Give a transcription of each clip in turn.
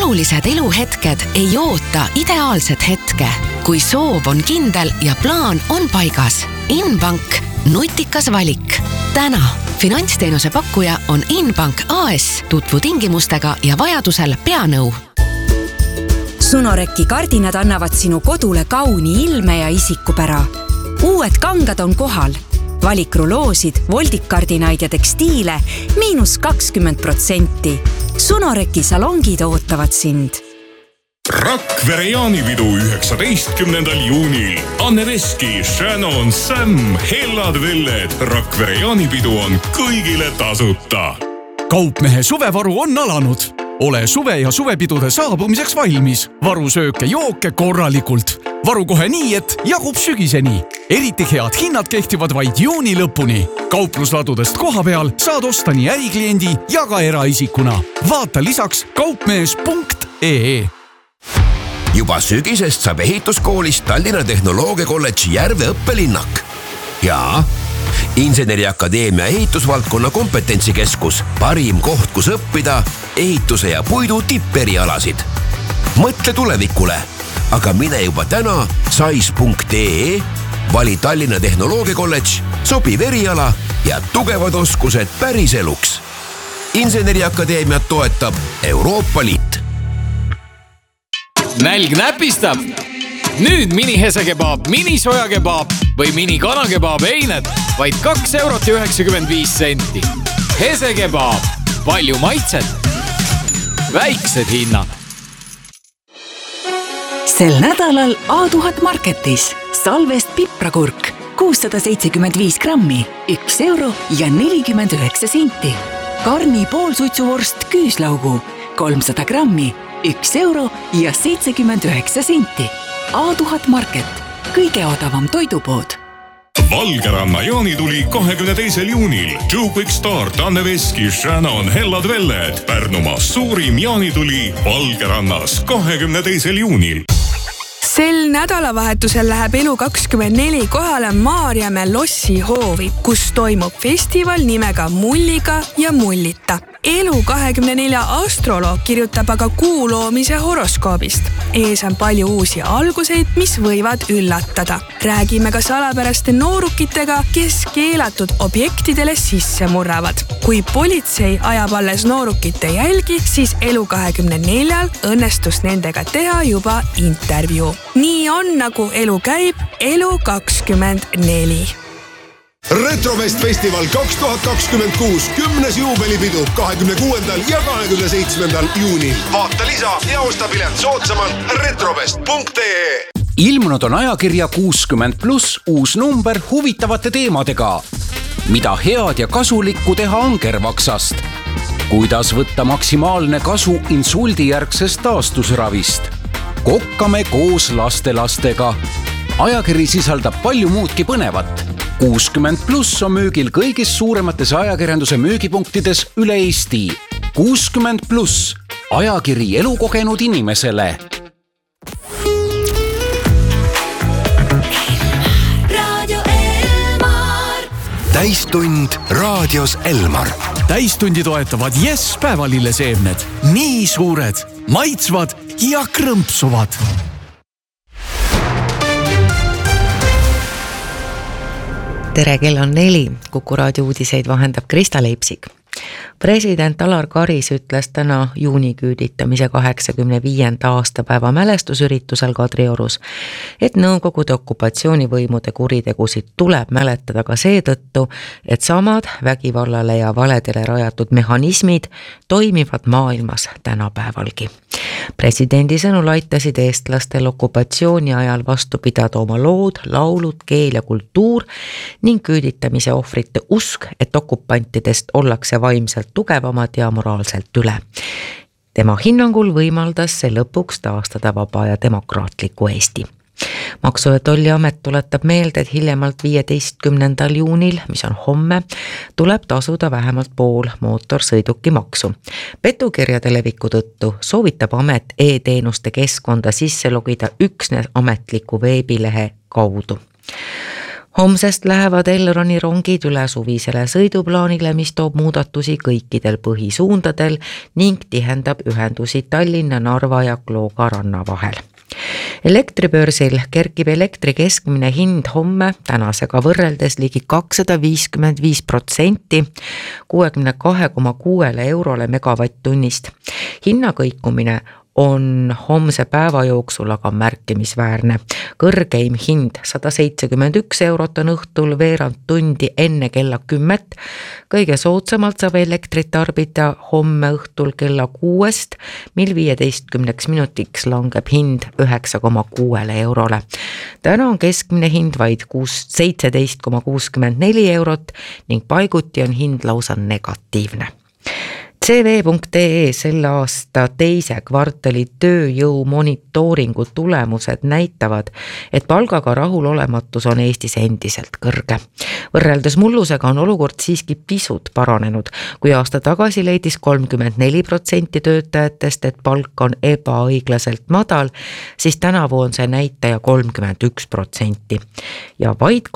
olulised eluhetked ei oota ideaalset hetke. Kui soov on kindel ja plaan on paigas. Inbank, nutikas valik. Täna finantsteenuse pakkuja on Inbank AS. Tutvu tingimustega ja vajadusel peanõu. Sunoreki kardinad annavad sinu kodule kauni ilme ja isikupära. Uued kangad on kohal. Valikruloosid, voldikardinaid ja tekstiile -20%. Sunoreki salongid ootavad sind. Rakvere jaanipidu 19. juunil. Anne Veski, Shannon, Sam, Hellad Velled. Rakvere jaanipidu on kõigile tasuta. Kaupmehe suvevaru on alanud. Ole suve ja suvepidude saabumiseks valmis. Varu sööke jooke korralikult. Varu kohe nii, et jagub sügiseni. Eriti head hinnad kehtivad vaid juuni lõpuni. Kauplusladudest koha peal saad osta nii ärikliendi ja ka eraisikuna. Vaata lisaks kaupmees.ee. Juba sügisest saab ehituskoolist Tallinna Tehnoloogiakolledži Järve õppelinnak. Ja Inseneriakadeemia ehitusvaldkonna kompetentsikeskus, parim koht, kus õppida ehituse ja puidu tipperialasid. Mõtle tulevikule, aga mine juba täna sais.ee, vali Tallinna Tehnoloogiakolledž, sobiv eriala ja tugevad oskused päriseluks. Inseneriakadeemiat toetab Euroopa Liit. Nälg näpistab. Nüüd mini-hesekebaab, mini-sojakebaab või mini-kanakebaab eined vaid 2,95 €. Hesekebaab, palju maitset, väiksed hinnad. Sel nädalal A1000 Marketis Salvest piprakurk 675 grammi, 1 € ja 49 senti. Karni poolsuitsuvorst küüslaugu 300 grammi, 1 € ja 79 senti. A1000 Market, kõige odavam toidupood. Valgeranna jaanituli 22. juunil. Joe Quick Start, Anne Veski, Shannon, Hellad Velled. Pärnumaa suurim jaanituli Valgerannas 22. juunil. Sel nädalavahetusel läheb Elu24 kohale Maarjamäe Lossi hoovi, kus toimub festival nimega Mulliga ja Mullita. Elu24 astroloog kirjutab aga kuu loomise horoskoobist. Ees on palju uusi alguseid, mis võivad üllatada. Räägime ka salapäraste noorukitega, kes keelatud objektidele sisse murravad. Kui politsei ajab alles noorukite jälgi, siis Elu24 õnnestus nendega teha juba intervjuu. Nii on, nagu elu käib, Elu24. Retrofest Festival 2026 10. juubelipidu 26. ja 27. juunil. Vaata lisa ja osta pilet soodsamalt retrofest.ee. Ilmunud on ajakirja 60+ uus number huvitavate teemadega. Mida head ja kasulikku teha angervaksast? Kuidas võtta maksimaalne kasu insuldijärgsest taastusravist? Kokkame koos lastelastega. Ajakiri sisaldab palju muudki põnevat. 60+ on müügil kõigis suuremates ajakirjanduse müügipunktides üle Eesti. 60+, ajakiri elukogenud inimesele. Radio Elmar. Täistund raadios Elmar. Täistundi toetavad Yes päevalilleseemned. Nii suured, maitsvad ja krõmpsuvad. Tere, kell on 4. Kuku raadio uudiseid vahendab Krista Leipsik. President Alar Karis ütles täna juuniküüditamise 85. aastapäeva mälestusüritusel Kadriorus, et Nõukogude okupatsioonivõimude kuritegusid tuleb mäletada ka seetõttu, et samad vägivallale ja valedele rajatud mehhanismid toimivad maailmas tänapäevalgi. Presidendi sõnul aitasid eestlastel okupatsiooni ajal vastu pidada oma lood, laulud, keel ja kultuur ning küüditamise ohvrite usk, et okupantidest ollakse vaimselt tugevamad ja moraalselt üle. Tema hinnangul võimaldas see lõpuks taastada vaba ja demokraatliku Eesti. Maksu- ja Tolliamet tuletab meelde, et hiljemalt 15. juunil, mis on homme, tuleb tasuda vähemalt pool mootorsõidukimaksu. Petukirjade leviku tõttu soovitab amet e-teenuste keskkonda sisse logida üksnes ametliku veebilehe kaudu. Homsest lähevad Elroni rongid üle suvisele sõiduplaanile, mis toob muudatusi kõikidel põhisuundadel ning tihendab ühendusi Tallinna, Narva ja Kloogaranna vahel. Elektribörsil kerkib elektri keskmine hind homme tänasega võrreldes ligi 255%, 62,6 eurole megavatt-tunnist. Hinnakõikumine on homse päeva jooksul aga märkimisväärne. Kõrgeim hind 171 eurot on õhtul veerand tundi enne kella 10. Kõige soodsamalt saab elektrit tarbida homme õhtul kella 6, mil 15 minutiks langeb hind 9,6 eurole. Täna on keskmine hind vaid 17,64 eurot ning paiguti on hind lausa negatiivne. CV.ee selle aasta teise kvartali tööjõu monitooringu tulemused näitavad, et palgaga rahulolematus on Eestis endiselt kõrge. Võrreldes mullusega on olukord siiski pisut paranenud. Kui aasta tagasi leidis 34% töötajatest, et palk on ebaõiglaselt madal, siis tänavu on see näitaja 31%. Ja vaid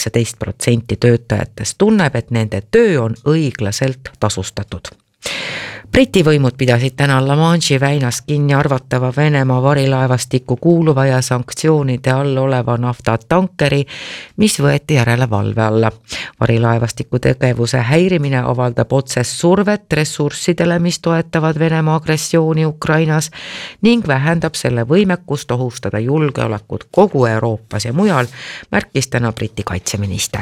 18% töötajatest tunneb, et nende töö on õiglaselt tasustatud. Briti võimud pidasid täna La Manche'i väinas kinni arvatava Venemaa varilaevastikku kuuluva ja sanktsioonide all oleva naftatankeri, mis võeti järelevalve alla. Varilaevastiku tegevuse häirimine avaldab otsest survet ressurssidele, mis toetavad Venemaa agressiooni Ukrainas ning vähendab selle võimekust ohustada julgeolekut kogu Euroopas ja mujal, märkis täna Briti kaitseminister.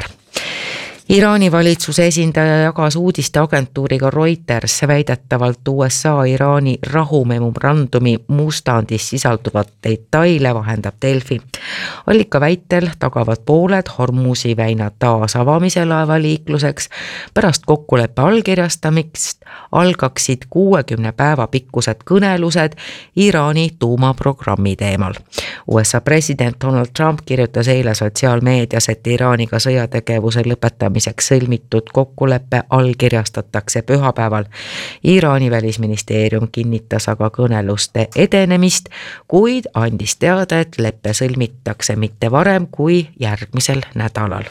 Iraani valitsuse esindaja jagas uudisteagentuuriga Reuters väidetavalt USA-Iraani rahumemorandumi mustandis sisalduvat detaile, vahendab Delfi. Allika väitel tagavad pooled Hormuzi väina taas avamisel laevaliikluseks. Pärast kokkuleppe allkirjastamist algaksid 60 päeva pikkused kõnelused Iraani tuumaprogrammi teemal. USA president Donald Trump kirjutas eile sotsiaalmeedias, et Iraaniga sõjategevuse lõpetamiseks sõlmitud kokkuleppe allkirjastatakse pühapäeval. Iraani välisministeerium kinnitas aga kõneluste edenemist, kuid andis teada, et leppe sõlmitakse mitte varem kui järgmisel nädalal.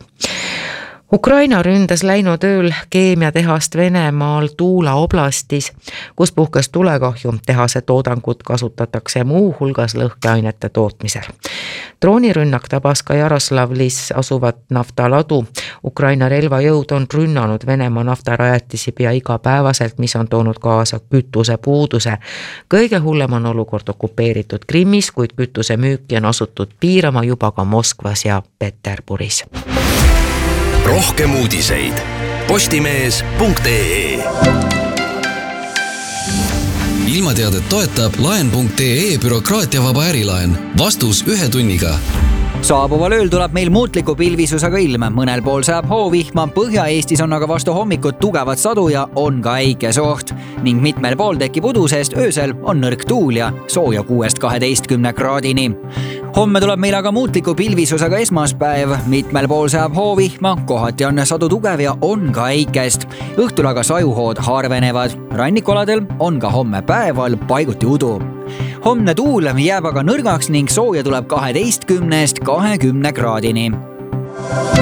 Ukraina ründas läinud ööl keemiatehast Venemaal Tuula oblastis, kus puhkes tulekahju. Tehase toodangut kasutatakse muu hulgas lõhkeainete tootmisel. Droonirünnak tabas ka Jaroslavlis asuvat naftaladu. Ukraina relvajõud on rünnanud Venemaa naftarajatisi pea igapäevaselt, mis on toonud kaasa kütuse puuduse. Kõige hullem on olukord okupeeritud Krimmis, kuid kütuse müüki on asutud piirama juba ka Moskvas ja Peterburis. Rohkem uudiseid postimees.ee. Ilmateadet toetab laen.ee bürokraatiavaba ärilaen. Vastus 1 tunniga. Saabuval ööl tuleb meil muutliku pilvisusega ilm. Mõnel pool saab hoovihma, Põhja-Eestis on aga vastu hommikut tugevat sadu ja on ka äikesoht. Ning mitmel pool tekib udu, sest öösel on nõrk tuul ja sooja 6-12 kraadini. Homme tuleb meil aga muutliku pilvisusega esmaspäev. Mitmel pool saab hoovihma, kohati on sadu tugev ja on ka äikest. Õhtul aga sajuhood harvenevad. Rannikoladel on ka homme päeval paiguti udu. Homne tuul jääb aga nõrgaks ning sooja tuleb 12-20 kraadini.